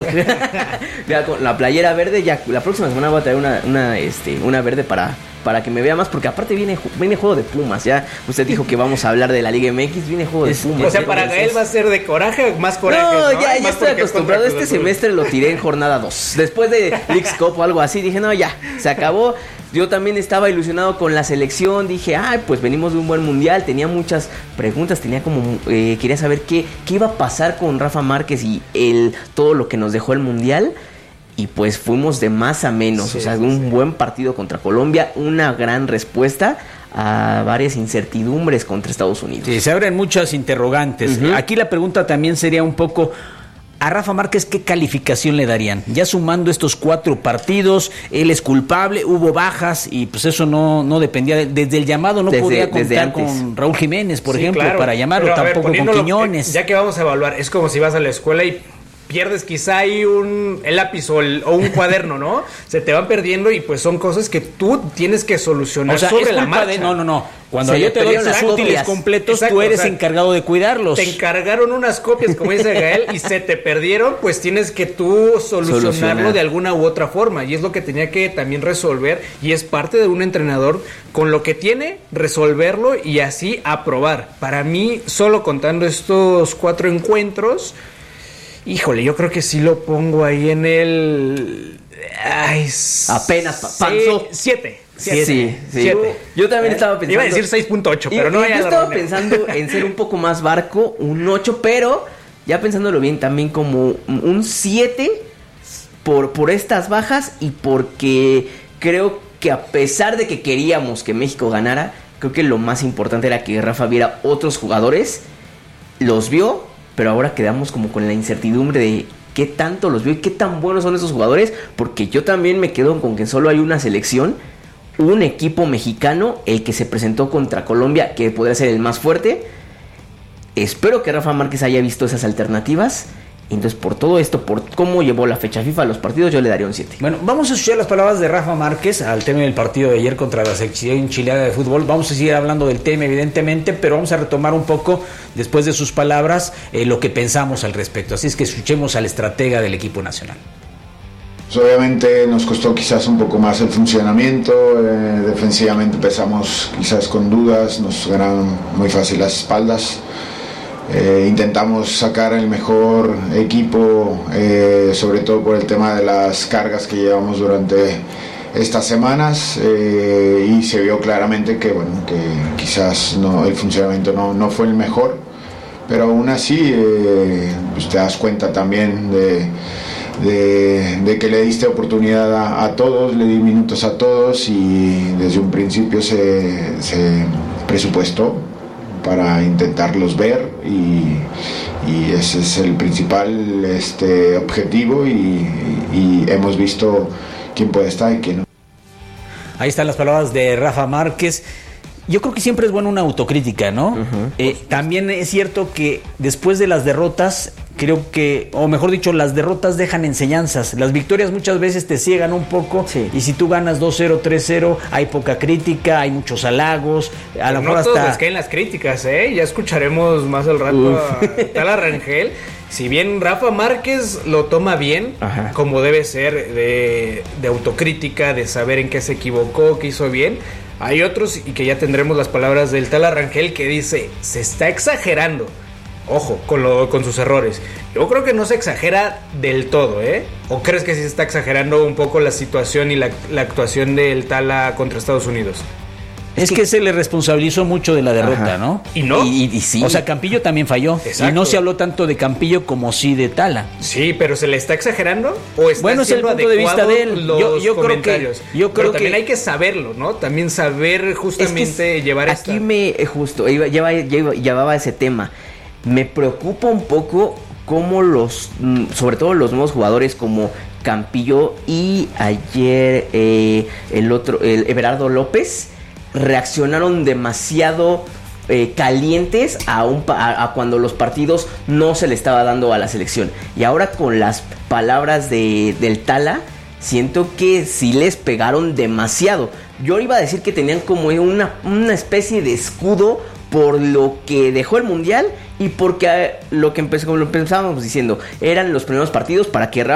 Ya con la playera verde, ya la próxima semana voy a traer una verde para que me vea más, porque aparte viene juego de Pumas. Ya usted dijo que vamos a hablar de la Liga MX, viene juego de Pumas. O sea, para Gael va a ser de coraje, más coraje. No, ya estoy acostumbrado. Este semestre lo tiré en jornada 2. Después de Leagues Cup o algo así, dije, no, ya, se acabó. Yo también estaba ilusionado con la selección. Dije, pues venimos de un buen mundial. Tenía muchas preguntas. Quería saber qué iba a pasar con Rafa Márquez y todo lo que nos dejó el mundial. Y pues fuimos de más a menos. Sí, un buen partido contra Colombia. Una gran respuesta a varias incertidumbres contra Estados Unidos. Sí, se abren muchas interrogantes. Aquí la pregunta también sería un poco: a Rafa Márquez, ¿qué calificación le darían? Ya sumando estos 4 partidos, él es culpable, hubo bajas y pues eso no dependía. Desde el llamado no podía contar con Raúl Jiménez, por ejemplo, claro, para llamarlo, tampoco con Quiñones. Ya que vamos a evaluar, es como si vas a la escuela y pierdes quizá ahí el lápiz o un cuaderno, ¿no? Se te van perdiendo y pues son cosas que tú tienes que solucionar sobre la marcha. No. Cuando yo te doy los útiles completos, tú eres encargado de cuidarlos. Te encargaron unas copias, como dice Gael, y se te perdieron, pues tienes que tú solucionarlo de alguna u otra forma. Y es lo que tenía que también resolver, y es parte de un entrenador con lo que tiene, resolverlo y así aprobar. Para mí, solo contando estos 4 encuentros, híjole, yo creo que sí lo pongo ahí en el... apenas pasó 7. Sí. Yo también estaba pensando... Iba a decir 6.8, pero no. Yo estaba pensando en ser un poco más barco, un 8, pero ya pensándolo bien, también como un 7 por estas bajas, y porque creo que a pesar de que queríamos que México ganara, creo que lo más importante era que Rafa viera otros jugadores, los vio, pero ahora quedamos como con la incertidumbre de qué tanto los vio y qué tan buenos son esos jugadores, porque yo también me quedo con que solo hay una selección, un equipo mexicano, el que se presentó contra Colombia, que podría ser el más fuerte. Espero que Rafa Márquez haya visto esas alternativas. Entonces, por todo esto, por cómo llevó la fecha FIFA a los partidos, yo le daría un 7. Bueno, vamos a escuchar las palabras de Rafa Márquez al término del partido de ayer contra la selección chilena de fútbol. Vamos a seguir hablando del tema, evidentemente, pero vamos a retomar un poco, después de sus palabras, lo que pensamos al respecto. Así es que escuchemos al estratega del equipo nacional. Pues obviamente nos costó quizás un poco más el funcionamiento, defensivamente empezamos quizás con dudas, nos ganaron muy fácil las espaldas. Intentamos sacar el mejor equipo, sobre todo por el tema de las cargas que llevamos durante estas semanas, y se vio claramente que quizás el funcionamiento no fue el mejor, pero aún así pues te das cuenta también de que le diste oportunidad a todos, le di minutos a todos, y desde un principio se presupuestó para intentarlos ver, y ese es el principal objetivo, y hemos visto quién puede estar y quién no. Ahí están las palabras de Rafa Márquez. Yo creo que siempre es bueno una autocrítica, ¿no? También es cierto que después de las derrotas, creo que, o mejor dicho, las derrotas dejan enseñanzas. Las victorias muchas veces te ciegan un poco, sí. Y si tú ganas 2-0, 3-0, hay poca crítica, hay muchos halagos. A lo mejor no hasta... todos les caen las críticas, ¿eh? Ya escucharemos más al rato a Tala Rangel. Si bien Rafa Márquez lo toma bien, como debe ser, de autocrítica, de saber en qué se equivocó, qué hizo bien, hay otros, y que ya tendremos las palabras del Tala Rangel, que dice, se está exagerando. Ojo, con sus errores. Yo creo que no se exagera del todo, ¿eh? ¿O crees que sí se está exagerando un poco la situación y la actuación del Tala contra Estados Unidos? Es que se le responsabilizó mucho de la derrota, ¿no? ¿Y no? Y sí. O sea, Campillo también falló. Exacto. Y no se habló tanto de Campillo como sí de Tala. Sí, pero ¿se le está exagerando? ¿O está bueno, es el punto de vista de él. Yo comentarios? Creo pero también hay que saberlo, ¿no? También saber justamente llevar aquí llevaba ese tema. Me preocupa un poco cómo sobre todo los nuevos jugadores como Campillo y ayer el Everardo López reaccionaron demasiado calientes a cuando los partidos no se le estaba dando a la selección. Y ahora con las palabras del Tala, siento que sí les pegaron demasiado. Yo iba a decir que tenían como una especie de escudo por lo que dejó el Mundial y porque como lo empezábamos diciendo, eran los primeros partidos para que Rafa